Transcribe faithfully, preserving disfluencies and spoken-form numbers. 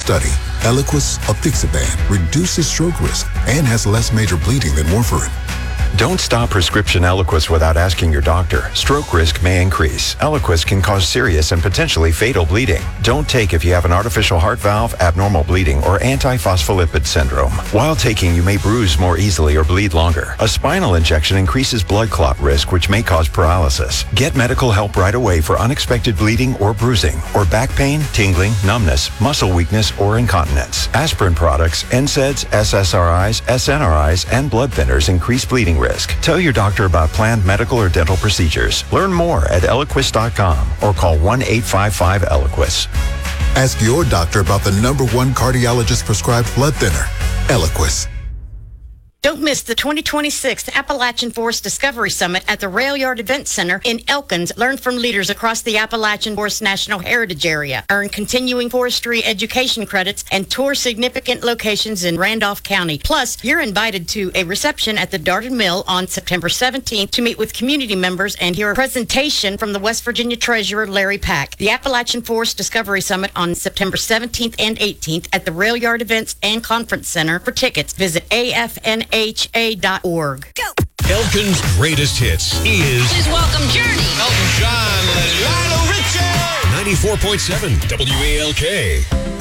study, Eliquis apixaban reduces stroke risk and has less major bleeding than warfarin. Don't stop prescription Eliquis without asking your doctor. Stroke risk may increase. Eliquis can cause serious and potentially fatal bleeding. Don't take if you have an artificial heart valve, abnormal bleeding, or antiphospholipid syndrome. While taking, you may bruise more easily or bleed longer. A spinal injection increases blood clot risk, which may cause paralysis. Get medical help right away for unexpected bleeding or bruising, or back pain, tingling, numbness, muscle weakness, or incontinence. Aspirin products, N SAIDs, S S R Is, S N R Is, and blood thinners increase bleeding risk. Tell your doctor about planned medical or dental procedures. Learn more at Eliquis dot com or call one eight five five Eliquis. Ask your doctor about the number one cardiologist prescribed blood thinner, Eliquis. Don't miss the twenty twenty-six Appalachian Forest Discovery Summit at the Rail Yard Event Center in Elkins. Learn from leaders across the Appalachian Forest National Heritage Area. Earn continuing forestry education credits and tour significant locations in Randolph County. Plus, you're invited to a reception at the Darden Mill on September seventeenth to meet with community members and hear a presentation from the West Virginia Treasurer, Larry Pack. The Appalachian Forest Discovery Summit on September seventeenth and eighteenth at the Rail Yard Events and Conference Center. For tickets, visit A F N H A dot org. Go! Elkin's greatest hits is... Please welcome Journey. Elton John, Lionel Richie. ninety-four point seven W A L K.